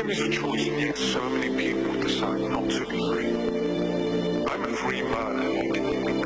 Freedom is a choice, and yet so many people decide not to be free. I'm a free man.